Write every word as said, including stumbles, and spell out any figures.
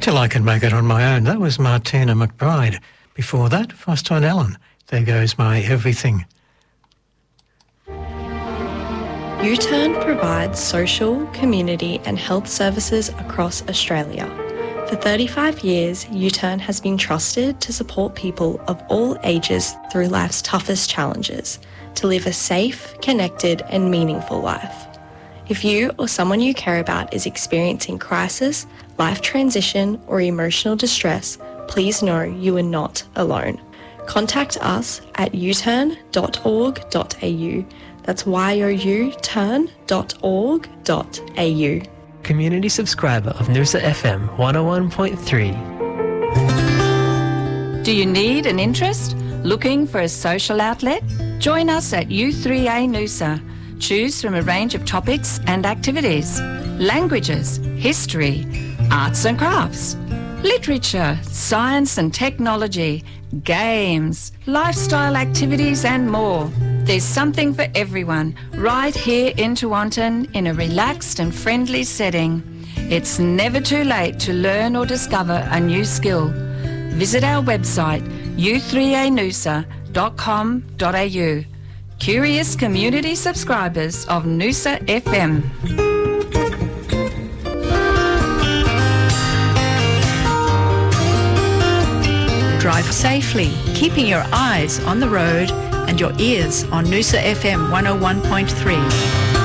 Till I Can Make It On My Own. That was Martina McBride. Before that, Foster and Allen. There Goes My Everything. U-Turn provides social, community and health services across Australia. For thirty-five years, U-Turn has been trusted to support people of all ages through life's toughest challenges, to live a safe, connected and meaningful life. If you or someone you care about is experiencing crisis, life transition or emotional distress, please know you are not alone. Contact us at u turn dot org dot a u. That's y o u turn dot org dot a u. Community subscriber of Noosa F M one oh one point three. Do you need an interest? Looking for a social outlet? Join us at U three A Noosa. Choose from a range of topics and activities. Languages, history, arts and crafts, literature, science and technology, games, lifestyle activities and more. There's something for everyone right here in Tewantin in a relaxed and friendly setting. It's never too late to learn or discover a new skill. Visit our website u three a noosa dot com dot a u. Curious community subscribers of Noosa F M. Drive safely, keeping your eyes on the road and your ears on Noosa F M one oh one point three.